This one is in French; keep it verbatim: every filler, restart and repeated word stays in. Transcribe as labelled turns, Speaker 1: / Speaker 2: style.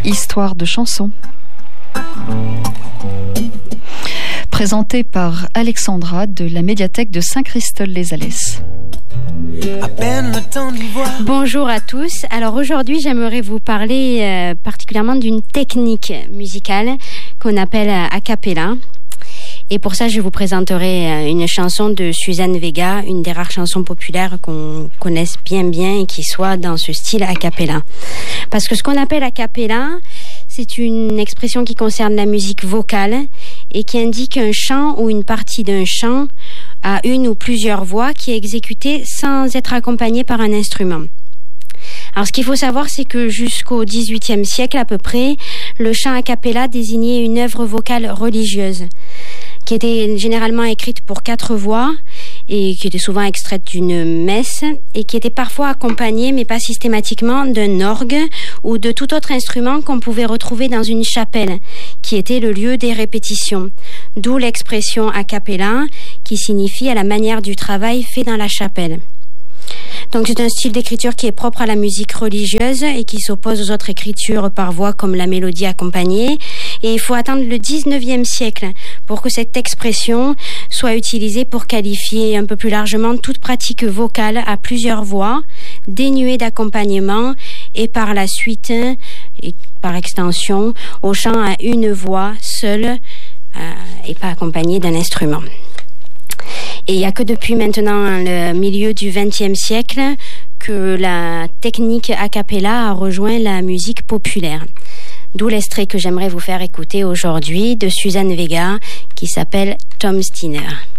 Speaker 1: Histoire de chansons. Présenté par Alexandra de la médiathèque de Saint-Christol-les-Alès.
Speaker 2: Bonjour à tous. Alors aujourd'hui, j'aimerais vous parler euh, particulièrement d'une technique musicale qu'on appelle a cappella. Et pour ça, je vous présenterai une chanson de Suzanne Vega, une des rares chansons populaires qu'on connaisse bien bien et qui soit dans ce style a cappella. Parce que ce qu'on appelle a cappella, c'est une expression qui concerne la musique vocale et qui indique un chant ou une partie d'un chant à une ou plusieurs voix qui est exécutée sans être accompagnée par un instrument. Alors ce qu'il faut savoir, c'est que jusqu'au dix-huitième siècle à peu près, le chant a cappella désignait une œuvre vocale religieuse qui était généralement écrite pour quatre voix et qui était souvent extraite d'une messe et qui était parfois accompagnée, mais pas systématiquement, d'un orgue ou de tout autre instrument qu'on pouvait retrouver dans une chapelle, qui était le lieu des répétitions. D'où l'expression a cappella, qui signifie à la manière du travail fait dans la chapelle. Donc c'est un style d'écriture qui est propre à la musique religieuse et qui s'oppose aux autres écritures par voix comme la mélodie accompagnée. Et il faut attendre le dix-neuvième siècle pour que cette expression soit utilisée pour qualifier un peu plus largement toute pratique vocale à plusieurs voix, dénuée d'accompagnement et par la suite, et par extension, au chant à une voix seule euh, et pas accompagnée d'un instrument. Et il n'y a que depuis maintenant le milieu du vingtième siècle que la technique a cappella a rejoint la musique populaire. D'où l'extrait que j'aimerais vous faire écouter aujourd'hui de Suzanne Vega qui s'appelle Tom Steiner.